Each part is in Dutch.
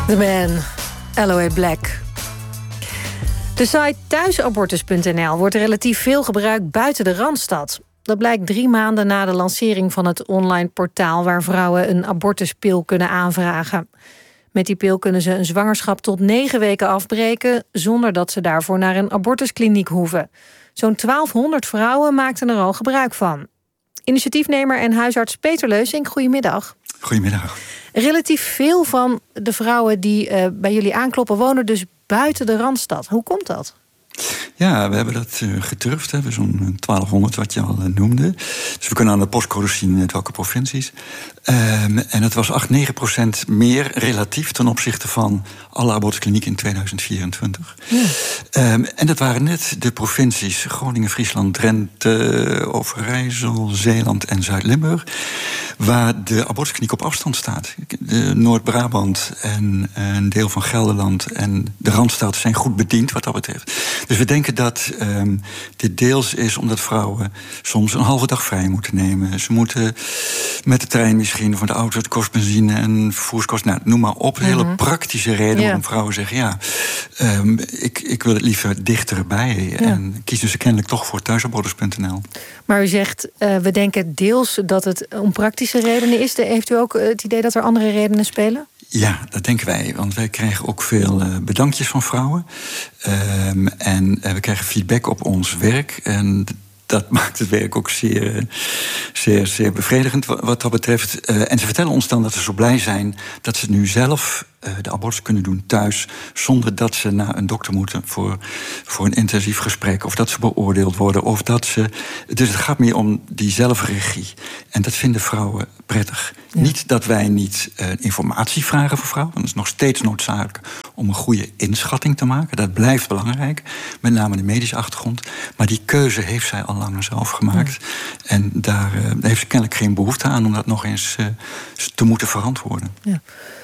The Man, Aloe Black. De site thuisabortus.nl wordt relatief veel gebruikt buiten de Randstad. Dat blijkt 3 maanden na de lancering van het online portaal waar vrouwen een abortuspil kunnen aanvragen. Met die pil kunnen ze een zwangerschap tot 9 weken afbreken zonder dat ze daarvoor naar een abortuskliniek hoeven. Zo'n 1200 vrouwen maakten er al gebruik van. Initiatiefnemer en huisarts Peter Leusink, goedemiddag. Goedemiddag. Relatief veel van de vrouwen die bij jullie aankloppen wonen dus buiten de Randstad. Hoe komt dat? Ja, we hebben dat geturfd. Hè. Zo'n 1200 wat je al noemde. Dus we kunnen aan de postcodes zien uit welke provincies. En het was 8-9% meer relatief ten opzichte van alle abortusklinieken in 2024. Ja. En dat waren net de provincies Groningen, Friesland, Drenthe, Overijssel, Zeeland en Zuid-Limburg, waar de abortuskliniek op afstand staat. Noord-Brabant en een deel van Gelderland en de Randstad zijn goed bediend wat dat betreft. Dus we denken dat dit deels is omdat vrouwen soms een halve dag vrij moeten nemen. Ze moeten met de trein misschien, voor de auto, het kost benzine en vervoerskost. Nou, noem maar op. Hele praktische redenen waarom vrouwen zeggen, ik wil het liever dichterbij. Ja. En kiezen ze kennelijk toch voor thuisabortus.nl. Maar u zegt, we denken deels dat het om praktische redenen is. Heeft u ook het idee dat er andere redenen spelen? Ja, dat denken wij. Want wij krijgen ook veel bedankjes van vrouwen. En we krijgen feedback op ons werk. En dat maakt het werk ook zeer bevredigend wat dat betreft. En ze vertellen ons dan dat ze zo blij zijn dat ze nu zelf de abortus kunnen doen thuis, zonder dat ze naar een dokter moeten voor een intensief gesprek, of dat ze beoordeeld worden, of dat ze. Dus het gaat meer om die zelfregie. En dat vinden vrouwen prettig. Ja. Niet dat wij niet informatie vragen voor vrouwen, want het is nog steeds noodzakelijk om een goede inschatting te maken. Dat blijft belangrijk, met name de medische achtergrond. Maar die keuze heeft zij al lang zelf gemaakt. Ja. En daar heeft ze kennelijk geen behoefte aan om dat nog eens te moeten verantwoorden. Ja.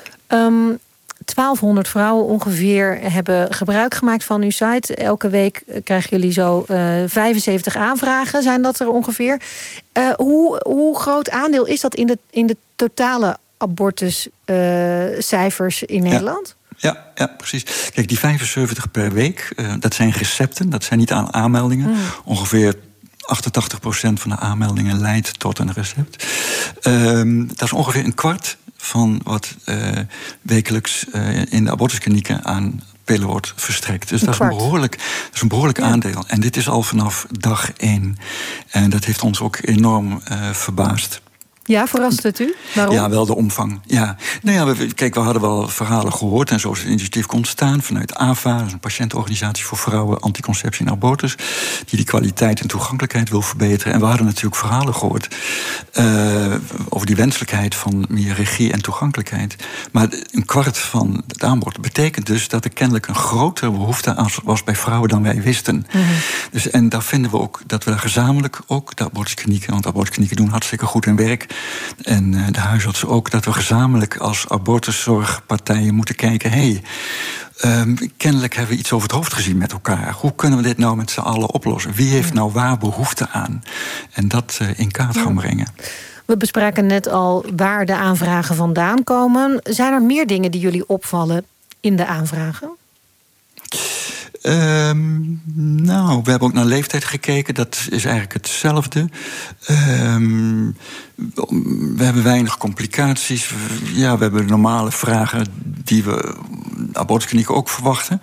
1200 vrouwen ongeveer hebben gebruik gemaakt van uw site. Elke week krijgen jullie zo 75 aanvragen, zijn dat er ongeveer. Hoe groot aandeel is dat in de totale abortuscijfers in Nederland? Ja, precies. Kijk, die 75 per week, dat zijn recepten, dat zijn niet aanmeldingen. Ongeveer 88% van de aanmeldingen leidt tot een recept. Dat is ongeveer een kwart van wat wekelijks in de abortusklinieken aan pillen wordt verstrekt. Dus dat is een behoorlijk aandeel. En dit is al vanaf dag 1. En dat heeft ons ook enorm verbaasd. Ja, verrast het u? Waarom? Ja, wel de omvang. Ja. Nou ja, we hadden wel verhalen gehoord en zo is het initiatief ontstaan vanuit AVA, dat is een patiëntenorganisatie voor vrouwen, anticonceptie en abortus, die kwaliteit en toegankelijkheid wil verbeteren. En we hadden natuurlijk verhalen gehoord over die wenselijkheid van meer regie en toegankelijkheid. Maar een kwart van het aanbod betekent dus dat er kennelijk een grotere behoefte was bij vrouwen dan wij wisten. Dus, en daar vinden we ook dat we gezamenlijk ook de abortusklinieken, want abortusklinieken doen hartstikke goed hun werk, en de huisartsen ook, dat we gezamenlijk als abortuszorgpartijen moeten kijken, kennelijk hebben we iets over het hoofd gezien met elkaar. Hoe kunnen we dit nou met z'n allen oplossen? Wie heeft nou waar behoefte aan? En dat in kaart gaan brengen. We bespraken net al waar de aanvragen vandaan komen. Zijn er meer dingen die jullie opvallen in de aanvragen? We hebben ook naar leeftijd gekeken. Dat is eigenlijk hetzelfde. We hebben weinig complicaties. We hebben normale vragen die we abortusklinieken ook verwachten.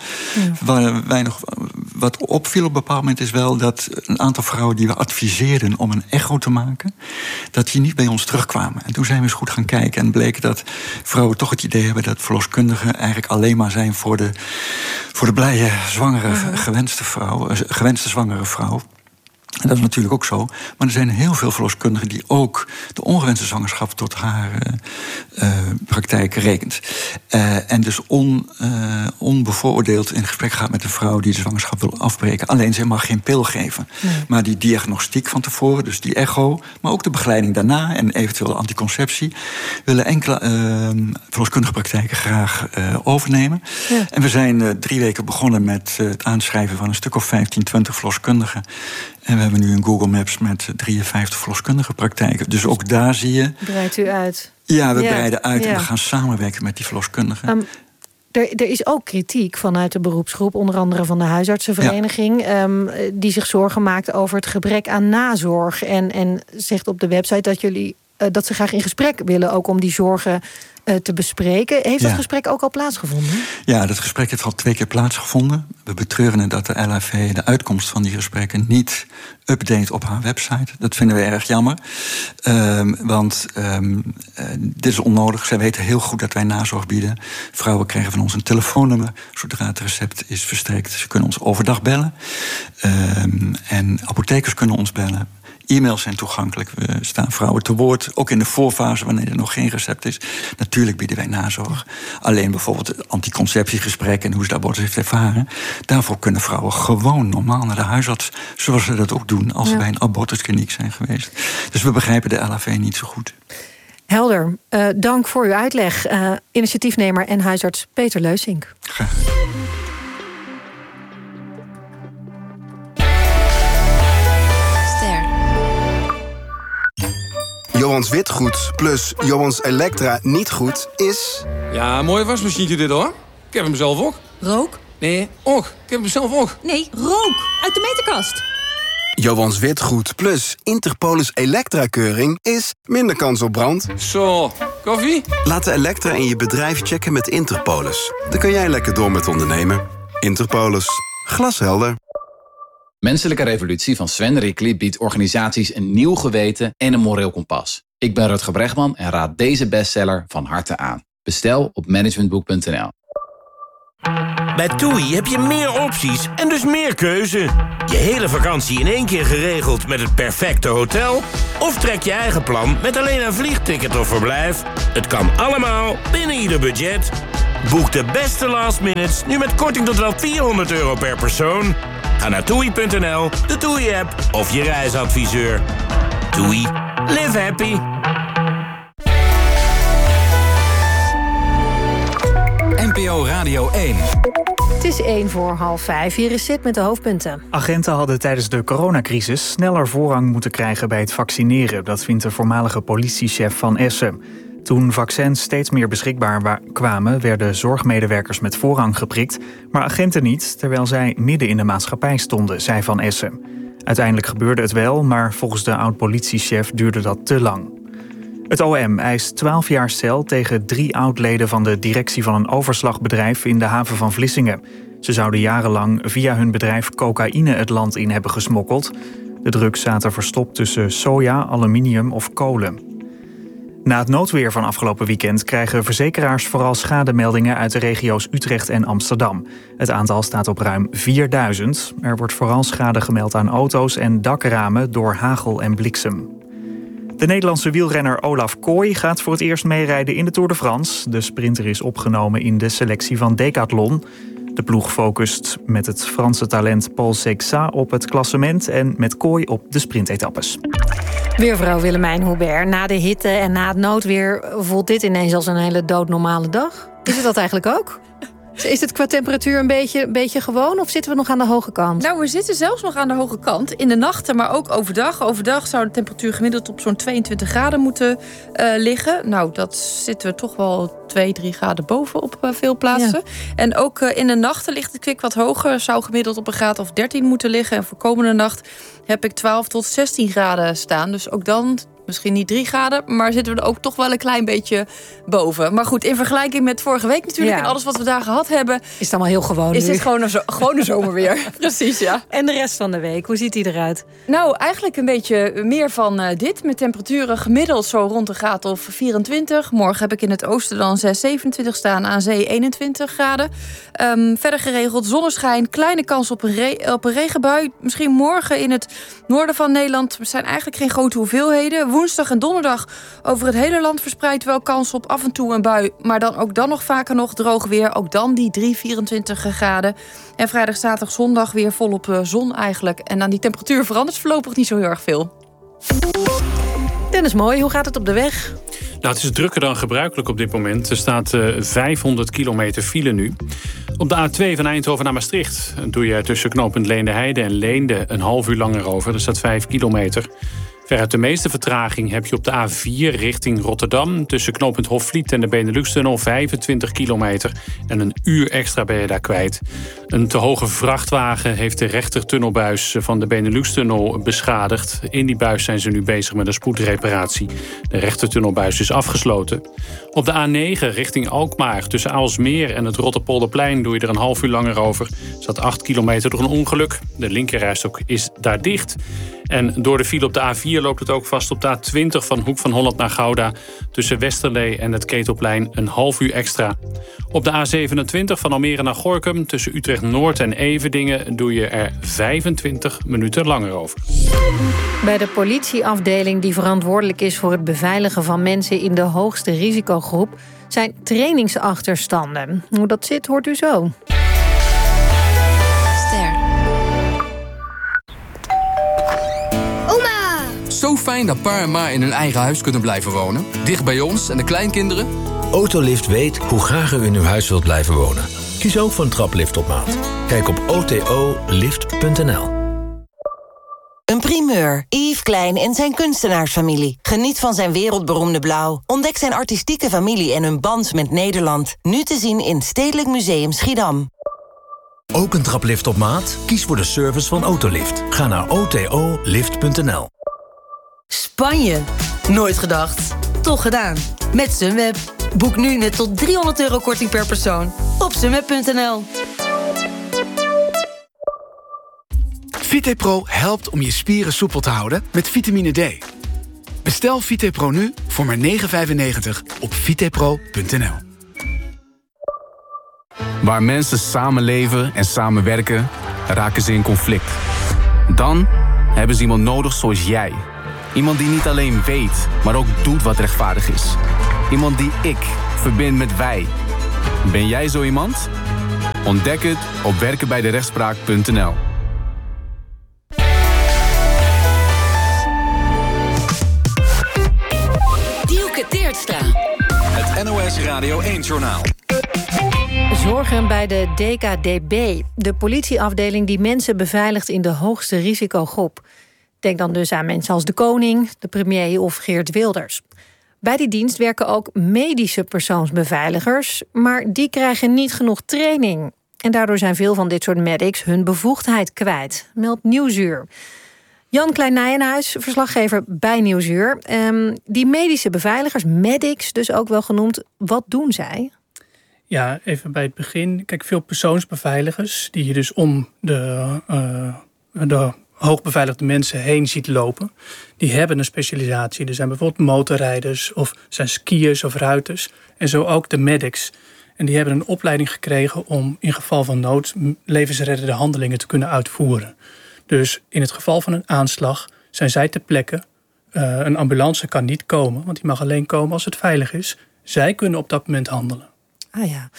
Wat opviel op een bepaald moment is wel dat een aantal vrouwen die we adviseerden om een echo te maken, dat die niet bij ons terugkwamen. En toen zijn we eens goed gaan kijken en bleek dat vrouwen toch het idee hebben dat verloskundigen eigenlijk alleen maar zijn voor de blije, zwangere, gewenste zwangere vrouw. En dat is natuurlijk ook zo. Maar er zijn heel veel verloskundigen die ook de ongewenste zwangerschap tot haar praktijk rekent. En dus onbevooroordeeld in gesprek gaat met een vrouw die de zwangerschap wil afbreken. Alleen, zij mag geen pil geven. Nee. Maar die diagnostiek van tevoren, dus die echo, maar ook de begeleiding daarna en eventueel anticonceptie, willen enkele verloskundige praktijken graag overnemen. Ja. En we zijn 3 weken begonnen met het aanschrijven van een stuk of 15, 20 verloskundigen. En we hebben nu een Google Maps met 53 verloskundige praktijken. Dus ook daar zie je. Breidt u uit? Ja, we breiden uit en we gaan samenwerken met die verloskundigen. Er is ook kritiek vanuit de beroepsgroep, onder andere van de huisartsenvereniging, die zich zorgen maakt over het gebrek aan nazorg. En zegt op de website dat ze graag in gesprek willen, ook om die zorgen te bespreken. Heeft dat gesprek ook al plaatsgevonden? Ja, dat gesprek heeft al 2 keer plaatsgevonden. We betreuren dat de LHV de uitkomst van die gesprekken niet update op haar website. Dat vinden we erg jammer. Want dit is onnodig. Zij weten heel goed dat wij nazorg bieden. Vrouwen krijgen van ons een telefoonnummer zodra het recept is verstrekt. Ze kunnen ons overdag bellen. En apothekers kunnen ons bellen. E-mails zijn toegankelijk. We staan vrouwen te woord. Ook in de voorfase, wanneer er nog geen recept is. Natuurlijk bieden wij nazorg. Alleen bijvoorbeeld het anticonceptiegesprek en hoe ze de abortus heeft ervaren. Daarvoor kunnen vrouwen gewoon normaal naar de huisarts. Zoals ze dat ook doen als ze bij een abortuskliniek zijn geweest. Dus we begrijpen de LHV niet zo goed. Helder. Dank voor uw uitleg. Initiatiefnemer en huisarts Peter Leusink. Graag. Johans Witgoed plus Johans Elektra niet goed is... Ja, een mooie wasmachientje dit hoor. Ik heb hem zelf ook. Rook? Nee, ook. Ik heb hem zelf ook. Nee, rook. Uit de meterkast. Johans Witgoed plus Interpolis Elektra-keuring is minder kans op brand. Zo, koffie? Laat de Elektra in je bedrijf checken met Interpolis. Dan kun jij lekker door met ondernemen. Interpolis. Glashelder. Menselijke Revolutie van Sven Rickli biedt organisaties een nieuw geweten en een moreel kompas. Ik ben Rutger Bregman en raad deze bestseller van harte aan. Bestel op managementboek.nl. Bij TUI heb je meer opties en dus meer keuze. Je hele vakantie in één keer geregeld met het perfecte hotel? Of trek je eigen plan met alleen een vliegticket of verblijf? Het kan allemaal binnen ieder budget. Boek de beste last minutes nu met korting tot wel €400 per persoon. Ga naar TUI.nl, de TUI-app of je reisadviseur. TUI. Live happy. NPO Radio 1. Het is 4:45. Hier is Sid met de hoofdpunten. Agenten hadden tijdens de coronacrisis sneller voorrang moeten krijgen bij het vaccineren. Dat vindt de voormalige politiechef van Essen. Toen vaccins steeds meer beschikbaar kwamen, werden zorgmedewerkers met voorrang geprikt, maar agenten niet, terwijl zij midden in de maatschappij stonden, zei Van Essen. Uiteindelijk gebeurde het wel, maar volgens de oud-politiechef duurde dat te lang. Het OM eist 12 jaar cel tegen 3 oud-leden van de directie van een overslagbedrijf in de haven van Vlissingen. Ze zouden jarenlang via hun bedrijf cocaïne het land in hebben gesmokkeld. De drugs zaten verstopt tussen soja, aluminium of kolen. Na het noodweer van afgelopen weekend krijgen verzekeraars vooral schademeldingen uit de regio's Utrecht en Amsterdam. Het aantal staat op ruim 4000. Er wordt vooral schade gemeld aan auto's en dakramen door hagel en bliksem. De Nederlandse wielrenner Olaf Kooi gaat voor het eerst meerijden in de Tour de France. De sprinter is opgenomen in de selectie van Decathlon. De ploeg focust met het Franse talent Paul Sexat op het klassement en met Kooi op de sprintetappes. Weervrouw Willemijn Hubert. Na de hitte en na het noodweer voelt dit ineens als een hele doodnormale dag. Is het dat eigenlijk ook? Is het qua temperatuur een beetje gewoon of zitten we nog aan de hoge kant? Nou, we zitten zelfs nog aan de hoge kant. In de nachten, maar ook overdag. Overdag zou de temperatuur gemiddeld op zo'n 22 graden moeten liggen. Nou, dat zitten we toch wel 2-3 graden boven op veel plaatsen. Ja. En ook in de nachten ligt het kwik wat hoger. Zou gemiddeld op een graad of 13 moeten liggen. En voor komende nacht heb ik 12 tot 16 graden staan. Dus ook dan... Misschien niet 3 graden, maar zitten we er ook toch wel een klein beetje boven. Maar goed, in vergelijking met vorige week natuurlijk... en alles wat we daar gehad hebben... Is het allemaal heel gewoon Is nu. het gewoon een zomerweer. Precies, ja. En de rest van de week, hoe ziet die eruit? Nou, eigenlijk een beetje meer van dit. Met temperaturen gemiddeld zo rond een graad of 24. Morgen heb ik in het oosten dan 6,27 staan. Aan zee 21 graden. Verder geregeld zonneschijn. Kleine kans op een regenbui. Misschien morgen in het noorden van Nederland. Er zijn eigenlijk geen grote hoeveelheden. Woensdag en donderdag over het hele land verspreid wel kans op af en toe een bui. Maar dan nog vaker nog droog weer. Ook dan die 24 graden. En vrijdag, zaterdag, zondag weer volop zon eigenlijk. En aan die temperatuur verandert voorlopig niet zo heel erg veel. Dennis Mooi, hoe gaat het op de weg? Nou, het is drukker dan gebruikelijk op dit moment. Er staat 500 kilometer file nu. Op de A2 van Eindhoven naar Maastricht doe je tussen knooppunt Leendeheide en Leende een half uur langer over. Er staat 5 kilometer. Veruit de meeste vertraging heb je op de A4 richting Rotterdam. Tussen knooppunt Hofvliet en de Benelux-tunnel 25 kilometer. En een uur extra ben je daar kwijt. Een te hoge vrachtwagen heeft de rechtertunnelbuis van de Benelux-tunnel beschadigd. In die buis zijn ze nu bezig met een spoedreparatie. De rechtertunnelbuis is afgesloten. Op de A9 richting Alkmaar. Tussen Aalsmeer en het Rotterpolderplein doe je er een half uur langer over. Er zat 8 kilometer door een ongeluk. De linkerrijstok is daar dicht. En door de file op de A4 loopt het ook vast op de A20 van Hoek van Holland naar Gouda. Tussen Westerlee en het Ketelplein een half uur extra. Op de A27 van Almere naar Gorinchem tussen Utrecht-Noord en Everdingen doe je er 25 minuten langer over. Bij de politieafdeling die verantwoordelijk is voor het beveiligen van mensen in de hoogste risicogroep zijn trainingsachterstanden. Hoe dat zit, hoort u zo. Zo fijn dat pa en ma in hun eigen huis kunnen blijven wonen. Dicht bij ons en de kleinkinderen. Autolift weet hoe graag u in uw huis wilt blijven wonen. Kies ook voor een traplift op maat. Kijk op otolift.nl. Een primeur. Yves Klein en zijn kunstenaarsfamilie. Geniet van zijn wereldberoemde blauw. Ontdek zijn artistieke familie en hun band met Nederland. Nu te zien in Stedelijk Museum Schiedam. Ook een traplift op maat? Kies voor de service van Autolift. Ga naar otolift.nl. Spanje. Nooit gedacht. Toch gedaan. Met Sunweb. Boek nu met tot €300 korting per persoon. Op sunweb.nl. VitePro helpt om je spieren soepel te houden met vitamine D. Bestel VitePro nu voor maar €9,95 op vitepro.nl. Waar mensen samenleven en samenwerken, raken ze in conflict. Dan hebben ze iemand nodig zoals jij. Iemand die niet alleen weet, maar ook doet wat rechtvaardig is. Iemand die ik verbind met wij. Ben jij zo iemand? Ontdek het op werkenbijderechtspraak.nl. Dielke Teertstra. Het NOS Radio 1-journaal. Zorgen bij de DKDB, de politieafdeling die mensen beveiligt in de hoogste risicogroep. Denk dan dus aan mensen als de koning, de premier of Geert Wilders. Bij die dienst werken ook medische persoonsbeveiligers, maar die krijgen niet genoeg training. En daardoor zijn veel van dit soort medics hun bevoegdheid kwijt, meldt Nieuwsuur. Jan Klein-Nijenhuis, verslaggever bij Nieuwsuur. Die medische beveiligers, medics dus ook wel genoemd, wat doen zij? Ja, even bij het begin. Kijk, veel persoonsbeveiligers die je dus om de hoogbeveiligde mensen heen ziet lopen, die hebben een specialisatie. Er zijn bijvoorbeeld motorrijders of zijn skiers of ruiters. En zo ook de medics. En die hebben een opleiding gekregen om in geval van nood levensreddende handelingen te kunnen uitvoeren. Dus in het geval van een aanslag zijn zij ter plekke. Een ambulance kan niet komen, want die mag alleen komen als het veilig is. Zij kunnen op dat moment handelen. Ah ja.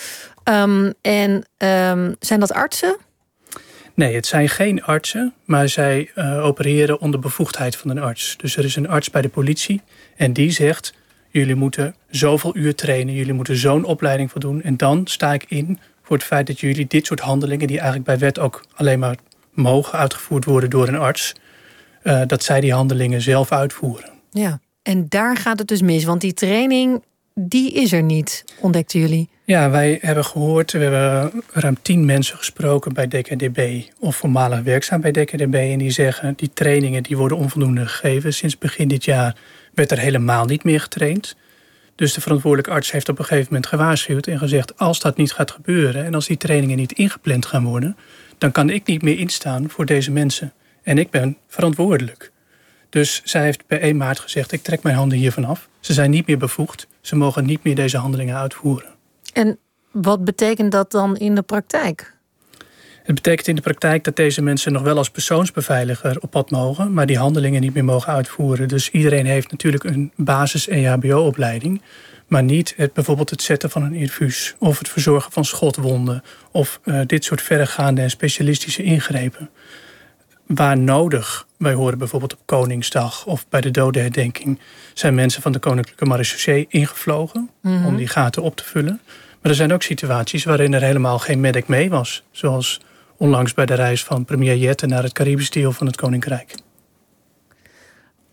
Zijn dat artsen? Nee, het zijn geen artsen, maar zij opereren onder bevoegdheid van een arts. Dus er is een arts bij de politie en die zegt: jullie moeten zoveel uur trainen, jullie moeten zo'n opleiding voldoen. En dan sta ik in voor het feit dat jullie dit soort handelingen, die eigenlijk bij wet ook alleen maar mogen uitgevoerd worden door een arts, dat zij die handelingen zelf uitvoeren. Ja, en daar gaat het dus mis, want die training, die is er niet, ontdekten jullie. Ja, wij hebben gehoord, we hebben ruim 10 mensen gesproken bij DKDB of voormalig werkzaam bij DKDB. En die zeggen, die trainingen die worden onvoldoende gegeven. Sinds begin dit jaar werd er helemaal niet meer getraind. Dus de verantwoordelijke arts heeft op een gegeven moment gewaarschuwd en gezegd, als dat niet gaat gebeuren en als die trainingen niet ingepland gaan worden, dan kan ik niet meer instaan voor deze mensen. En ik ben verantwoordelijk. Dus zij heeft per 1 maart gezegd, ik trek mijn handen hiervan af. Ze zijn niet meer bevoegd. Ze mogen niet meer deze handelingen uitvoeren. En wat betekent dat dan in de praktijk? Het betekent in de praktijk dat deze mensen nog wel als persoonsbeveiliger op pad mogen, maar die handelingen niet meer mogen uitvoeren. Dus iedereen heeft natuurlijk een basis-EHBO-opleiding, maar niet bijvoorbeeld het zetten van een infuus of het verzorgen van schotwonden of dit soort verregaande en specialistische ingrepen. Waar nodig, wij horen bijvoorbeeld op Koningsdag of bij de dodenherdenking, zijn mensen van de Koninklijke Marechaussee ingevlogen om die gaten op te vullen. Maar er zijn ook situaties waarin er helemaal geen medic mee was. Zoals onlangs bij de reis van premier Jette naar het Caribisch deel van het Koninkrijk.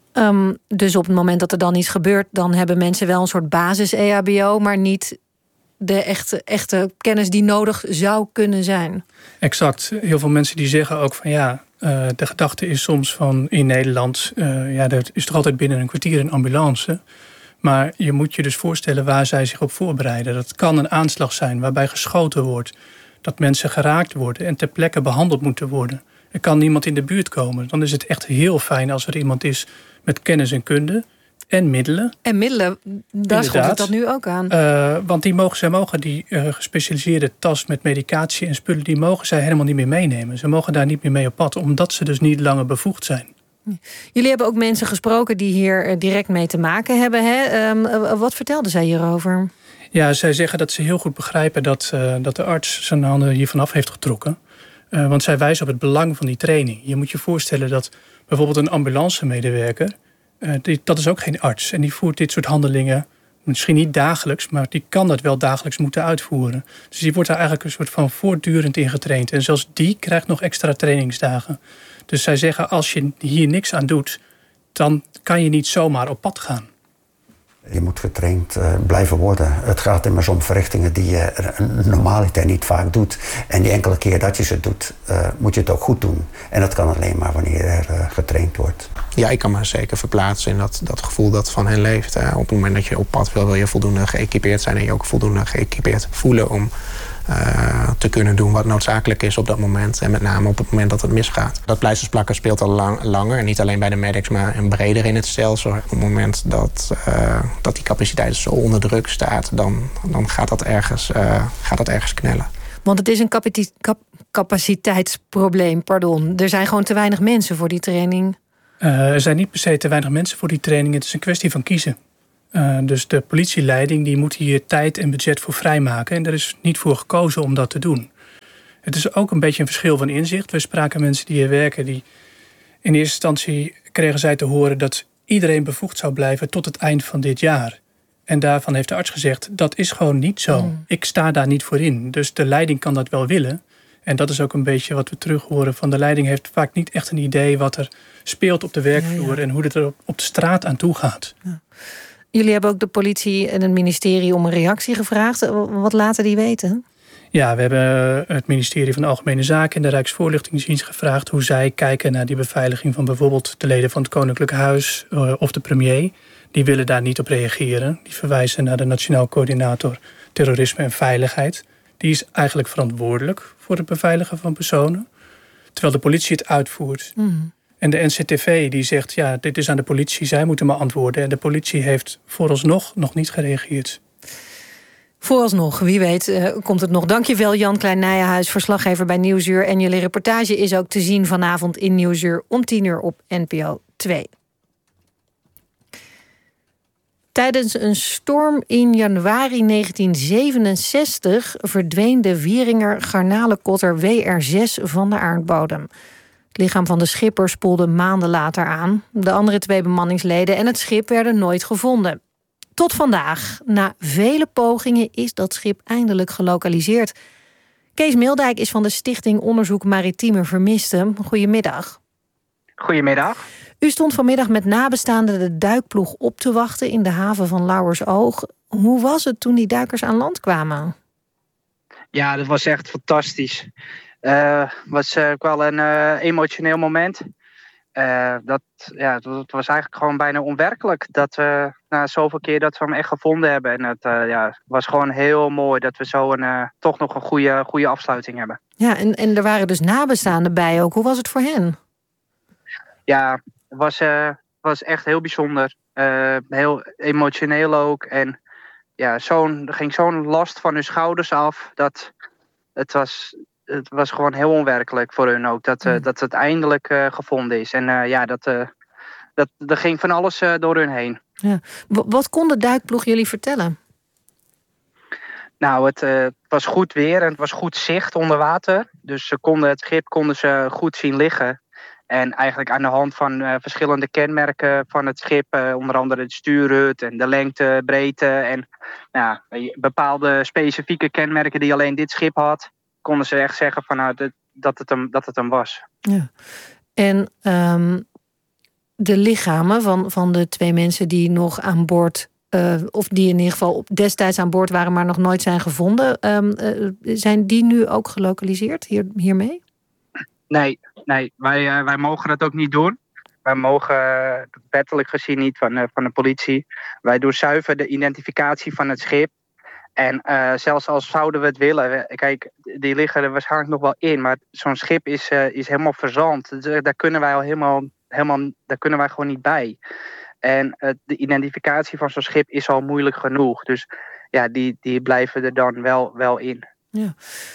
Dus op het moment dat er dan iets gebeurt, dan hebben mensen wel een soort basis-EHBO, maar niet de echte kennis die nodig zou kunnen zijn. Exact. Heel veel mensen die zeggen ook van de gedachte is soms van in Nederland, er is toch altijd binnen een kwartier een ambulance. Maar je moet je dus voorstellen waar zij zich op voorbereiden. Dat kan een aanslag zijn waarbij geschoten wordt, dat mensen geraakt worden en ter plekke behandeld moeten worden. Er kan niemand in de buurt komen. Dan is het echt heel fijn als er iemand is met kennis en kunde en middelen. En middelen, daar schot het dat nu ook aan. Want zij mogen die gespecialiseerde tas met medicatie en spullen, die mogen zij helemaal niet meer meenemen. Ze mogen daar niet meer mee op pad, omdat ze dus niet langer bevoegd zijn. Jullie hebben ook mensen gesproken die hier direct mee te maken hebben. Hè? Wat vertelden zij hierover? Ja, zij zeggen dat ze heel goed begrijpen dat de arts zijn handen hiervan af heeft getrokken. Want zij wijzen op het belang van die training. Je moet je voorstellen dat bijvoorbeeld een ambulancemedewerker, dat is ook geen arts. En die voert dit soort handelingen misschien niet dagelijks, maar die kan dat wel dagelijks moeten uitvoeren. Dus die wordt daar eigenlijk een soort van voortdurend in getraind. En zelfs die krijgt nog extra trainingsdagen. Dus zij zeggen, als je hier niks aan doet, dan kan je niet zomaar op pad gaan. Je moet getraind blijven worden. Het gaat immers om verrichtingen die je normaliter niet vaak doet. En die enkele keer dat je ze doet, moet je het ook goed doen. En dat kan alleen maar wanneer er getraind wordt. Ja, ik kan me zeker verplaatsen in dat gevoel dat van hen leeft. Op het moment dat je op pad wil je voldoende geëquipeerd zijn en je ook voldoende geëquipeerd voelen om te kunnen doen wat noodzakelijk is op dat moment. En met name op het moment dat het misgaat. Dat pleistersplakken speelt al langer. Niet alleen bij de medics, maar breder in het stelsel. Op het moment dat die capaciteit zo onder druk staat, dan gaat dat ergens knellen. Want het is een capaciteitsprobleem, pardon. Er zijn gewoon te weinig mensen voor die training. Er zijn niet per se te weinig mensen voor die training. Het is een kwestie van kiezen. Dus de politieleiding die moet hier tijd en budget voor vrijmaken. En er is niet voor gekozen om dat te doen. Het is ook een beetje een verschil van inzicht. We spraken mensen die hier werken. Die in eerste instantie kregen zij te horen dat iedereen bevoegd zou blijven tot het eind van dit jaar. En daarvan heeft de arts gezegd, dat is gewoon niet zo. Ik sta daar niet voor in. Dus de leiding kan dat wel willen. En dat is ook een beetje wat we terug horen. Van de leiding heeft vaak niet echt een idee wat er speelt op de werkvloer. En hoe het er op de straat aan toe gaat. Ja. Jullie hebben ook de politie en het ministerie om een reactie gevraagd. Wat laten die weten? Ja, we hebben het ministerie van Algemene Zaken en de Rijksvoorlichtingsdienst gevraagd hoe zij kijken naar die beveiliging van bijvoorbeeld de leden van het Koninklijk Huis of de premier. Die willen daar niet op reageren. Die verwijzen naar de Nationaal Coördinator Terrorisme en Veiligheid. Die is eigenlijk verantwoordelijk voor het beveiligen van personen. Terwijl de politie het uitvoert. En de NCTV die zegt, ja, dit is aan de politie, zij moeten maar antwoorden. En de politie heeft vooralsnog nog niet gereageerd. Vooralsnog, wie weet komt het nog. Dankjewel Jan Klein-Nijenhuis, verslaggever bij Nieuwsuur. En jullie reportage is ook te zien vanavond in Nieuwsuur om 10:00 op NPO 2. Tijdens een storm in januari 1967 verdween de Wieringer garnalenkotter WR6 van de aardbodem. Het lichaam van de schipper spoelde maanden later aan. De andere 2 bemanningsleden en het schip werden nooit gevonden. Tot vandaag, na vele pogingen, is dat schip eindelijk gelokaliseerd. Kees Mildijk is van de Stichting Onderzoek Maritieme Vermisten. Goedemiddag. Goedemiddag. U stond vanmiddag met nabestaanden de duikploeg op te wachten in de haven van Lauwersoog. Hoe was het toen die duikers aan land kwamen? Ja, dat was echt fantastisch. Het was wel een emotioneel moment. Het was eigenlijk gewoon bijna onwerkelijk dat we na zoveel keer dat we hem echt gevonden hebben. En het was gewoon heel mooi dat we zo toch nog een goede afsluiting hebben. Ja, en er waren dus nabestaanden bij ook. Hoe was het voor hen? Ja, het was echt heel bijzonder. Heel emotioneel ook. En ja, er ging zo'n last van hun schouders af. Dat het was gewoon heel onwerkelijk voor hun ook. Dat het eindelijk gevonden is. En er ging van alles door hun heen. Ja. Wat kon de duikploeg jullie vertellen? Nou, het was goed weer en het was goed zicht onder water. Dus het schip konden ze goed zien liggen. En eigenlijk aan de hand van verschillende kenmerken van het schip, onder andere de stuurhut en de lengte, breedte en bepaalde specifieke kenmerken die alleen dit schip had, konden ze echt zeggen van dat het hem was. Ja. En de lichamen van de 2 mensen die nog aan boord, of die in ieder geval destijds aan boord waren, maar nog nooit zijn gevonden. Zijn die nu ook gelokaliseerd hiermee? Nee, wij mogen dat ook niet doen. Wij mogen wettelijk gezien niet van de politie. Wij doen zuiver de identificatie van het schip. En zelfs als zouden we het willen, kijk, die liggen er waarschijnlijk nog wel in, maar zo'n schip is helemaal verzand. Dus daar kunnen wij al helemaal daar kunnen wij gewoon niet bij. En de identificatie van zo'n schip is al moeilijk genoeg. Dus ja, die blijven er dan wel in. Ja.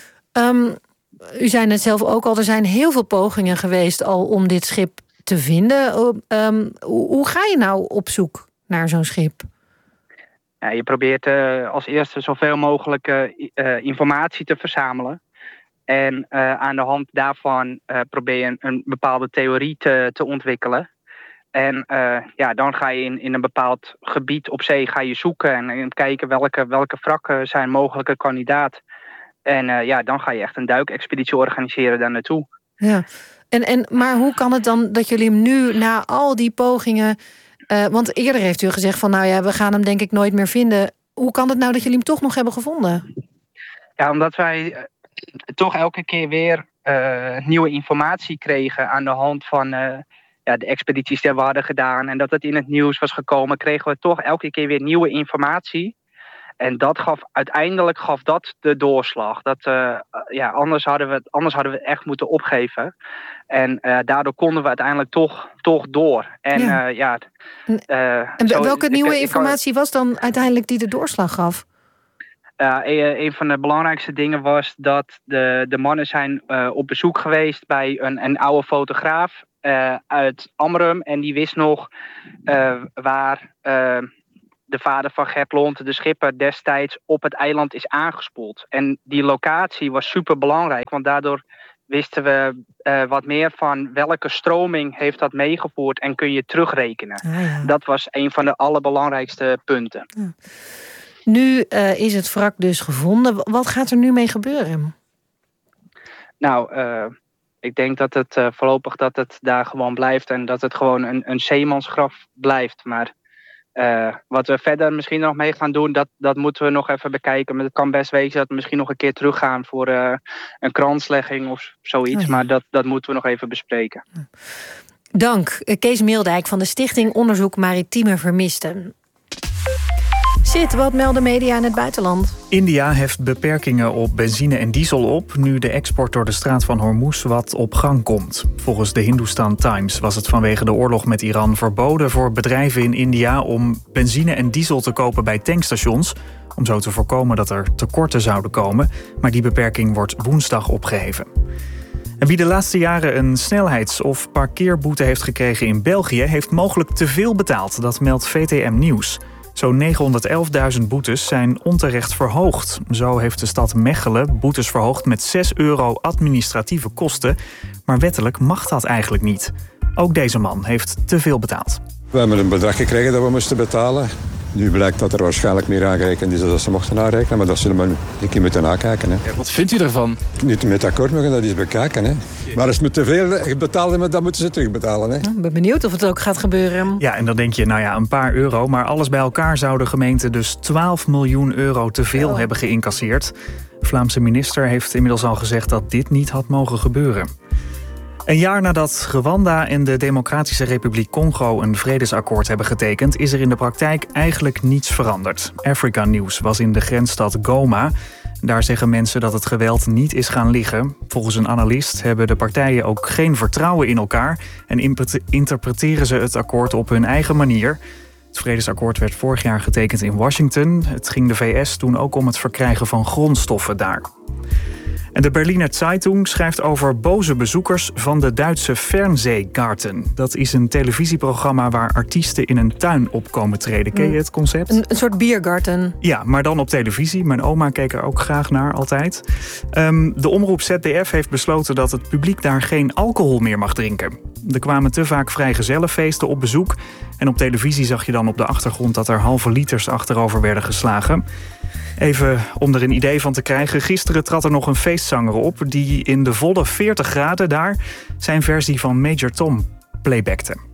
U zei net zelf ook al, er zijn heel veel pogingen geweest al om dit schip te vinden. Hoe ga je nou op zoek naar zo'n schip? Ja, je probeert als eerste zoveel mogelijk informatie te verzamelen. En aan de hand daarvan probeer je een bepaalde theorie te ontwikkelen. En dan ga je in een bepaald gebied op zee ga je zoeken en kijken welke wrakken zijn mogelijke kandidaat. En dan ga je echt een duikexpeditie organiseren daar naartoe. Ja. Maar hoe kan het dan dat jullie hem nu na al die pogingen... want eerder heeft u gezegd van we gaan hem denk ik nooit meer vinden. Hoe kan het nou dat jullie hem toch nog hebben gevonden? Ja, omdat wij toch elke keer weer nieuwe informatie kregen aan de hand van de expedities die we hadden gedaan. En dat het in het nieuws was gekomen, kregen we toch elke keer weer nieuwe informatie. En uiteindelijk gaf dat de doorslag. Anders hadden we het echt moeten opgeven. En daardoor konden we uiteindelijk toch door. En welke nieuwe informatie was dan uiteindelijk die de doorslag gaf? Een van de belangrijkste dingen was dat de mannen zijn op bezoek geweest bij een oude fotograaf uit Amrum. En die wist nog waar de vader van Gert Lont, de schipper, destijds op het eiland is aangespoeld. En die locatie was super belangrijk, want daardoor wisten we wat meer van welke stroming heeft dat meegevoerd en kun je terugrekenen. Dat was een van de allerbelangrijkste punten. Ja. Nu is het wrak dus gevonden. Wat gaat er nu mee gebeuren? Nou, ik denk dat het voorlopig dat het daar gewoon blijft en dat het gewoon een zeemansgraf blijft. Maar wat we verder misschien nog mee gaan doen, dat moeten we nog even bekijken. Maar het kan best wezen dat we misschien nog een keer teruggaan voor een kranslegging of zoiets. Maar dat moeten we nog even bespreken. Dank, Kees Meeldijk van de Stichting Onderzoek Maritieme Vermisten. Wat melden media in het buitenland? India heft beperkingen op benzine en diesel op, nu de export door de straat van Hormuz wat op gang komt. Volgens de Hindustan Times was het vanwege de oorlog met Iran verboden voor bedrijven in India om benzine en diesel te kopen bij tankstations, om zo te voorkomen dat er tekorten zouden komen. Maar die beperking wordt woensdag opgeheven. En wie de laatste jaren een snelheids- of parkeerboete heeft gekregen in België, heeft mogelijk te veel betaald. Dat meldt VTM Nieuws. Zo'n 911.000 boetes zijn onterecht verhoogd. Zo heeft de stad Mechelen boetes verhoogd met €6 administratieve kosten. Maar wettelijk mag dat eigenlijk niet. Ook deze man heeft te veel betaald. We hebben een bedrag gekregen dat we moesten betalen. Nu blijkt dat er waarschijnlijk meer aangerekend is dan ze mochten aanrekenen. Maar dat zullen we een keer moeten nakijken. Hè. Ja, wat vindt u ervan? Niet met akkoord, maar dat eens bekijken. Hè. Maar als het te veel betaald is, dan moeten ze terugbetalen. Hè. Ik ben benieuwd of het ook gaat gebeuren. Ja, en dan denk je, een paar euro. Maar alles bij elkaar zou de gemeente dus €12 miljoen te veel hebben geïncasseerd. De Vlaamse minister heeft inmiddels al gezegd dat dit niet had mogen gebeuren. Een jaar nadat Rwanda en de Democratische Republiek Congo een vredesakkoord hebben getekend, is er in de praktijk eigenlijk niets veranderd. Africa News was in de grensstad Goma. Daar zeggen mensen dat het geweld niet is gaan liggen. Volgens een analist hebben de partijen ook geen vertrouwen in elkaar en interpreteren ze het akkoord op hun eigen manier. Het vredesakkoord werd vorig jaar getekend in Washington. Het ging de VS toen ook om het verkrijgen van grondstoffen daar. En de Berliner Zeitung schrijft over boze bezoekers van de Duitse Fernsehgarten. Dat is een televisieprogramma waar artiesten in een tuin op komen treden. Ken je het concept? Een soort biergarten. Ja, maar dan op televisie. Mijn oma keek er ook graag naar, altijd. De omroep ZDF heeft besloten dat het publiek daar geen alcohol meer mag drinken. Er kwamen te vaak vrijgezellenfeesten op bezoek. En op televisie zag je dan op de achtergrond dat er halve liters achterover werden geslagen. Even om er een idee van te krijgen. Gisteren trad er nog een feestzanger op die in de volle 40 graden daar zijn versie van Major Tom playbackte.